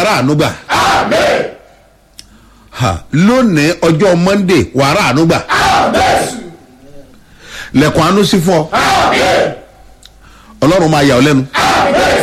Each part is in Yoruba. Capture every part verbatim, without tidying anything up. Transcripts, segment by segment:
rà àánú gbà. Amen. Ha, lónìí ọjọ́ Monday wà á rà àánú gbà. Amen. lẹ̀kùn àánú sí fún ọ. Amen. ọlọ́run máa yà ọ́ lẹ́nu. Amen.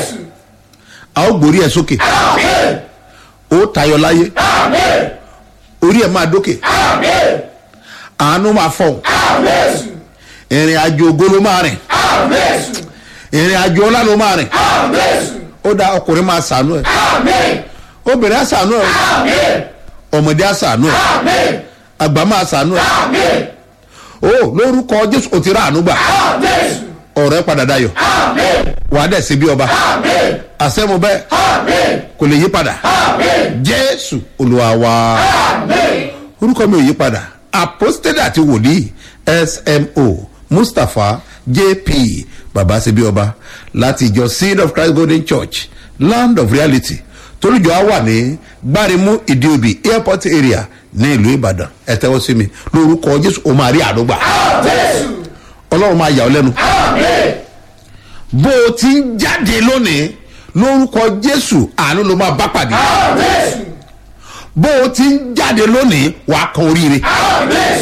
a ó gbórí ẹ̀ sókè. Amen. ó tayọ láyé. Amen. orí ẹ̀ máa dókè. Amen. àánú máa fọ̀. Amen. ìrìn àjò ògo ló máa rìn. Amen. ìrìn àjò ọlá ló máa rìn. Amen. ó dá ọkùnrin máa ṣàánú ẹ̀. Amen. obìnrin á ṣàánú ẹ̀. Amen. ọmọdé á ṣàánú ẹ̀. Amen. àgbà máa ṣàánú ẹ̀. Amen. ó lórúkọ Jésù ó ti rà àánú gbà. Amen. ọ̀rẹ́ padà dayọ̀. Amen. wà á dẹ̀ sí bí ọba. Amen. àṣẹ́mu bẹ́ẹ̀ Amen. kò lè yí padà. Amen. Jésù Olúwa wa. Amen. orúkọ mi ò yí padà. apostole àti wòlíì S M O Mustapha J P baba ṣe bí ọba láti ìjọ Seed of Christ Golden Church Land of Reality tolújọ á wà ní gbárimú ìdíòbí airport area ní ìlú Ìbàdàn. ẹ tẹ́wọ́ sí mi lórúkọ Jésù ó máa rí àdúgbà. Amen. Ọlọ́run máa yà ọ́ lẹ́nu. Amen. bó o ti ń jáde lónìí lórúkọ Jésù àánú ló máa bá pàdé. Amen. bó o ti ń jáde lónìí wàá kan oríire. Amen.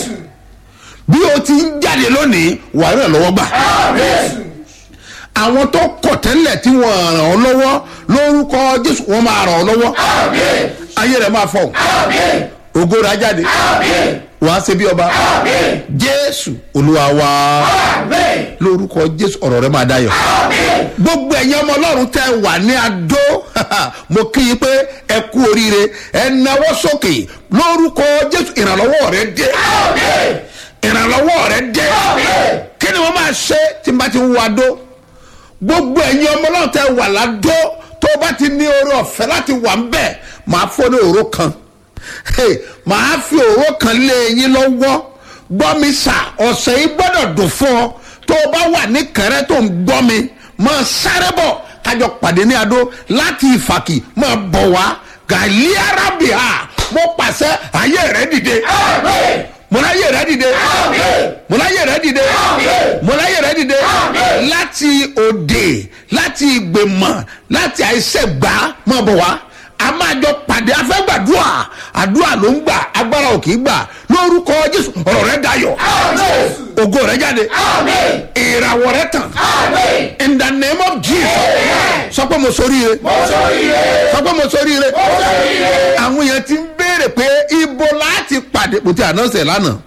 bí o ti ń jáde lónìí wàá ràn lọ́wọ́ gbà. Amen. àwọn tó kọ̀ tẹ́lẹ̀ tí wọ́n ràn ọ́ lọ́wọ́ lórúkọ Jésù wọ́n máa ràn ọ́ lọ́wọ́. Amen. ayé rẹ̀ máa fọ̀. Amen. ògo rẹ̀ á jáde. Amen. wàá ṣe bí ọba. Amen. Jésù Olúwa wa. Amen. lórúkọ Jésù ọ̀rọ̀ rẹ̀ máa dayọ̀. Amen. gbogbo ẹ̀yin ọmọ Ọlọ́run tẹ́ wà ní Adó mo kí i pé ẹ kú oríire ẹ nawọ́ sókè lórúkọ Jésù ìrànlọ́wọ́ rẹ̀ dé. Amen. ìrànlọ́wọ́ rẹ̀ dé. Amen. kí ni wọ́n máa ṣe tí n bá ti ń wo Adó gbogbo ẹ̀yin ọmọ Ọlọ́run tẹ́ wà ládó tó bá ti ní oore ọ̀fẹ́ láti wà ń bẹ̀ máa fọ́ ní òró kan Hey, màá fi òró kan lé yín lọ́wọ́ gbọ́ mi sà ọ̀sẹ̀ yìí gbọ́dọ̀ dùn fún ọ tó o bá wà ní Kẹrẹ tó ń gbọ́ mi máa sáré bọ̀ kájọ pàdé ní Adó láti Ìfàkì máa bọ̀ wá gàlí arábìá mo pàṣẹ ayé rẹ dìde. Amen. mo láyé rẹ dìde. Amen. mo láyé rẹ dìde. Amen. mo láyé rẹ dìde. Amen. láti òde láti ìgbèmọ̀ láti àìsègbà máa bọ̀ wá a máa jọ pàdé afẹ́gbàdúrà àdúrà ló ń gbà agbára ò kì í gbà lórúkọ Jésù ọ̀rọ̀ rẹ dayọ̀. Amen. ògo rẹ jáde. Amen. ìràwọ̀ rẹ tàn. Amen. in the name of Jesus. Amen. sọ pé mo ṣoríire. Mo ṣoríire. sọ pé mo ṣoríire. Mo ṣoríire. àwọn èèyàn ti ń béèrè pé ibo láti pàdé kò tí ànánsẹ̀ lánàá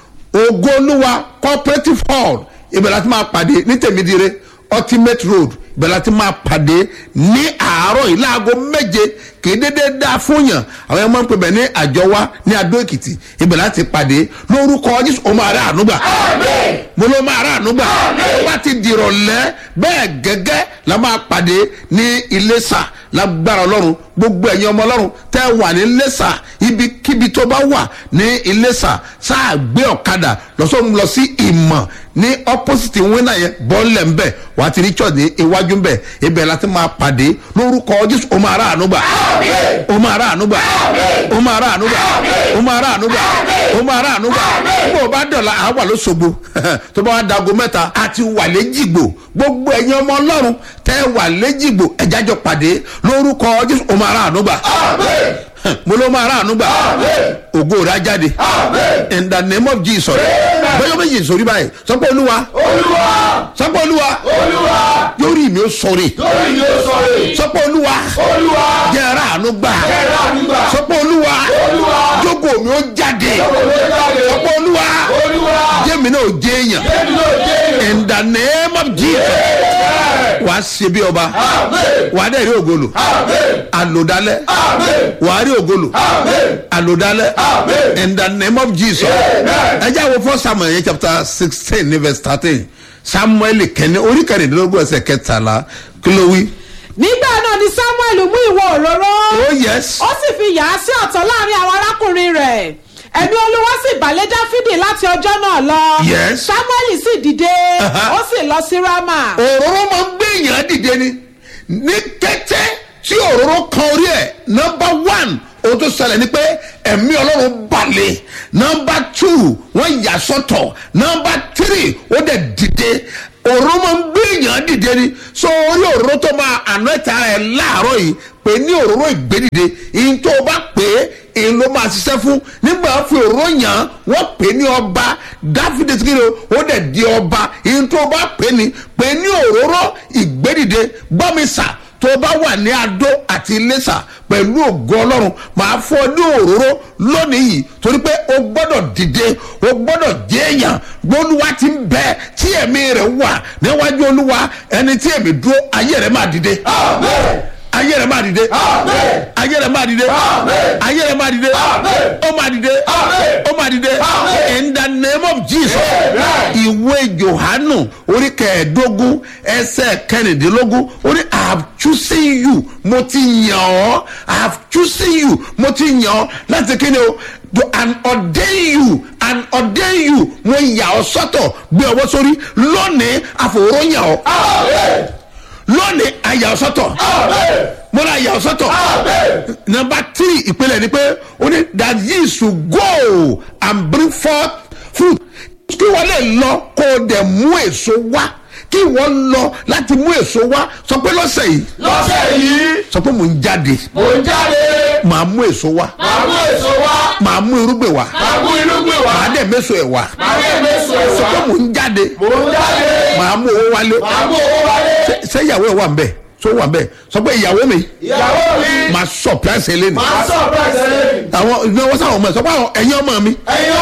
ògo Olúwa cooperative hall ibẹ̀ láti máa pàdé ní Tèmídire ultimate road ibẹ̀ láti máa pàdé ní àárọ̀ yìí láago méje kì í dédé dá fún yàn àwọn ẹ̀mọ́ ń pè bẹ̀ ní Àjọwá ní Adó Èkìtì ibẹ̀ láti pàdé lórúkọ Jésù ó máa rà àánú gbà. Amen. mo ló máa rà àánú gbà. ó bá ti dìrọ̀lẹ́ bẹ́ẹ̀ gẹ́gẹ́ la máa pàdé ní Iléṣà lágbára Ọlọ́run gbogbo ẹ̀yin ọmọ Ọlọ́run tẹ́ wà ní Iléṣà ibikíbi tó bá wà ní Iléṣà sáà gbé ọ̀kadà lọ́sọ̀run lọ sí Ìmọ̀ ní opposite wínà yẹn bọ́ọ̀lẹ̀ ń bẹ̀ wà á ti rí church ní iwájú ń bẹ̀ ibẹ̀ láti máa pàdé lórúkọ Jésù ó máa rà àánú gbà. Amen. ó máa rà àánú gbà. Amen. ó máa rà àánú gbà. ó máa rà àánú gbà. ó máa rà àánú gbà. bó o bá dọ̀la àá wà lóṣogbo tó bá wà dago mẹ́ta àti wà léjìgbò gbogbo ẹ̀yin ọmọ Ọlọ́run tẹ́ wà léjìgbò ẹ̀jájọ pàdé lórúkọ Jésù ó máa rà àánú gbà. Amen. mo ló máa rà àánú gbà. Amen. ògo rẹ̀ á jáde. Amen. in the name of Jesus. bẹ́ẹ̀ méjì sórí báyìí sọ pé Olúwa Olúwa. sọ pé Olúwa Olúwa. yóò mi ó sọrí Lórí mi ó sọ̀rọ̀. sọ pé Olúwa Olúwa. jẹ́ rà àánú gbà. Ẹ̀rọ àdúgbà. sọ pé Olúwa Olúwa. jókòó mi ó jáde. Olúwa. sọ pé Olúwa Olúwa. jẹ́mi náà ò jẹ́ èèyàn. Èmi ló dé. in the name of Jesus. Amen. wà á ṣe bí ọba Amen. wà á dẹ̀ rí ògolo Amen. àlòdálẹ̀ Amen. wà á rí ògolo Amen. àlòdálẹ̀ Amen. in the name of Jesus. Amen. ẹ jẹ́ àwọn fún Samuel yẹn chapter sixteen ní verse thirteen Samuel kẹ́ni orí kẹrìndínlógún ẹsẹ̀ kẹtàlá kí ló wí. nígbà náà ni Samuel mú ìwọ òróró oh yes. ó sì fi yà á sí ọ̀tọ̀ láàrin àwọn arákùnrin rẹ̀ ẹ̀mí Olúwa sì bà lé Dáfídì láti ọjọ́ náà lọ. Yes. Samuel sì dìde Uh-huh. ó sì lọ sí Rámà. òróró máa ń gbé èèyàn dìde ni ní kété tí òróró kan orí ẹ̀ nọ́mbà one ohun tó ṣẹlẹ̀ ni pé ẹ̀mí Ọlọ́run balẹ̀ nọ́mbà two wọ́n yà sọ́tọ̀ nọ́mbà three ó dẹ̀ dìde òróró máa ń gbé èèyàn dìde ni so orí òróró tó máa àná ẹ̀ta rẹ̀ láàárọ̀ yìí pé ní òróró ìgbédìde ìyẹn tó o bá pè é èyí ló máa ṣiṣẹ́ fún nígbà fi òróró yàn wọ́n pè ní ọba dáfídì tí kìíní ó dẹ̀ di ọba ìyẹn tó o bá pè ní pé ní òróró ìgbédìde gbọ́mísà tó o bá wà ní Adó àti Iléṣà pẹ̀lú ògo Ọlọ́run máa fọ́ ní òróró lónìí yìí torí pé o gbọ́dọ̀ dìde o gbọ́dọ̀ jẹ́ èèyàn gbólúwa ti ń bẹ tí ẹ̀mí rẹ̀ wà níwájú Olúwa ẹni tí ẹ̀mí dúró ayé rẹ̀ máa dìde. Àmín. ayé rẹ̀ máa dìde. Àmín. ayé rẹ̀ máa dìde. Àmín. ayé rẹ̀ máa dìde. Àmín. ó máa dìde. Àmín. ó máa dìde. Àmín. in the name of Jesus. ìwé Jòhánù orí kẹẹ̀ẹ́dógún ẹsẹ̀ kẹrìndínlógún ó ní I have chosen you mo ti yàn ọ́ I have chosen you mo ti yàn ọ́ láti kí ni o to and ordain you and ordain you mo yà ọ́ sọ́tọ̀ gbé ọwọ́ sórí lónìí àfòró yàn ọ́. Àmín. lónìí àyà ọ́ sọ́tọ̀. Àmín. mo la yà ọ́ sọ́tọ̀. Àmín. number three ìpínlẹ̀ ni pé ó ní that ye should go and bring forth fruit kí wọ́n lè lọ kó o dẹ̀ mú èso wá kí wọ́n lọ láti mú èso wá sọ pé lọ́sẹ̀ yìí. lọ́sẹ̀ yìí. sọ pé mò ń jáde. mò ń jáde. màá mú èso wá. màá mú èso wá. màá mú irúgbìn wá. màá mú irúgbìn wá. màá dẹ̀ méso ẹ̀ wá. màá dẹ̀ méso ẹ̀ wá. sọ pé mò ń jáde. mò ń jáde. màá mú owó wálé. màá mú owó wálé. Ṣé- ṣé ìyàwó ẹ̀ wà ń bẹ̀ tó wà ń bẹ̀ sọ pé ìyàwó mi ìyàwó mi. màá surprise ẹ lẹ́nu. màá sọ̀rọ̀ ẹ̀sẹ̀ lẹ́yìn. àwọn ìnáwó sáwọn ọmọ ẹ̀ sọ pé àwọn ẹ̀yin ọmọ mi ẹ̀yin